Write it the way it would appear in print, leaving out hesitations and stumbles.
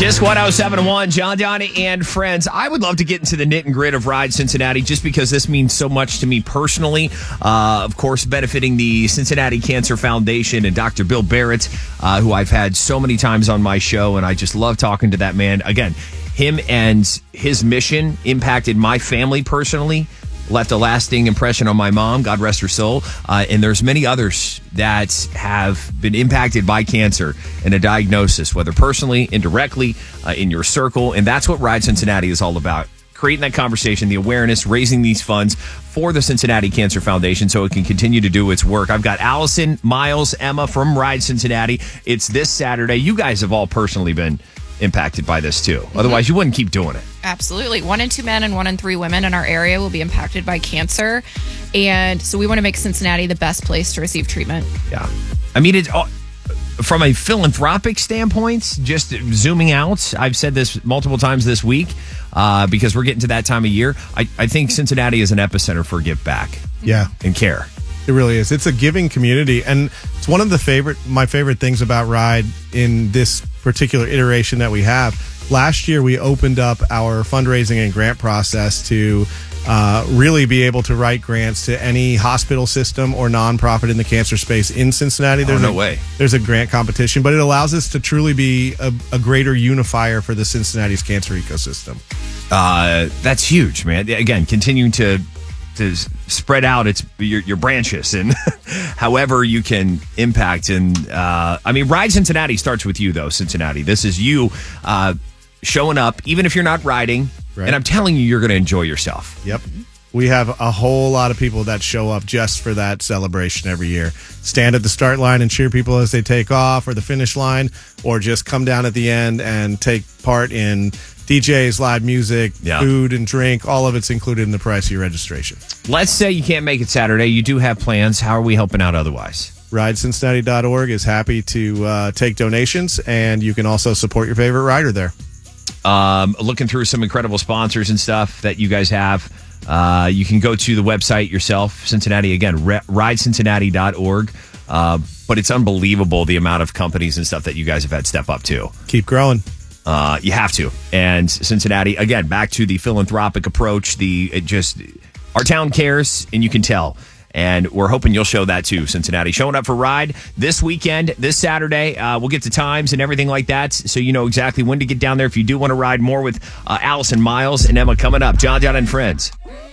Kiss 107.1, John Donnie and friends. I would love to get into the knit and grit of Ride Cincinnati just because this means so much to me personally. Of course, benefiting the Cincinnati Cancer Foundation and Dr. Bill Barrett, who I've had so many times on my show, and I just love talking to that man. Again, him and his mission impacted my family personally, left a lasting impression on my mom, God rest her soul. And there's many others that have been impacted by cancer and a diagnosis, whether personally, indirectly, in your circle. And that's what Ride Cincinnati is all about. Creating that conversation, the awareness, raising these funds for the Cincinnati Cancer Foundation so it can continue to do its work. I've got Allison, Miles, Emma from Ride Cincinnati. It's this Saturday. You guys have all personally been impacted by this too. Otherwise, you wouldn't keep doing it. Absolutely. 1 in 2 men and 1 in 3 women in our area will be impacted by cancer. And so we want to make Cincinnati the best place to receive treatment. Yeah. I mean, it's from a philanthropic standpoint, just zooming out, I've said this multiple times this week because we're getting to that time of year. I think Cincinnati is an epicenter for give back. Yeah. And care. It really is. It's a giving community. And it's one of my favorite things about Ride in this particular iteration that we have. Last year, we opened up our fundraising and grant process to really be able to write grants to any hospital system or nonprofit in the cancer space in Cincinnati. There's a grant competition, but it allows us to truly be a greater unifier for the Cincinnati's cancer ecosystem. That's huge, man. Again, continuing to spread out your branches and however you can impact. And I mean, Ride Cincinnati starts with you, though. Cincinnati, this is you showing up, even if you're not riding. Right. And I'm telling you, you're going to enjoy yourself. Yep. We have a whole lot of people that show up just for that celebration every year. Stand at the start line and cheer people as they take off, or the finish line, or just come down at the end and take part in DJs, live music, food and drink. All of it's included in the price of your registration. Let's say you can't make it Saturday. You do have plans. How are we helping out otherwise? RideCincinnati.org is happy to take donations, and you can also support your favorite rider there. Looking through some incredible sponsors and stuff that you guys have. You can go to the website yourself, Cincinnati, again, RideCincinnati.org. But it's unbelievable the amount of companies and stuff that you guys have had step up to. Keep growing. You have to. And Cincinnati, again, back to the philanthropic approach. Our town cares, and you can tell. And we're hoping you'll show that too, Cincinnati. Showing up for Ride this weekend, this Saturday. We'll get to times and everything like that, so you know exactly when to get down there if you do want to ride. More with Allison, Miles, and Emma coming up. John and Friends.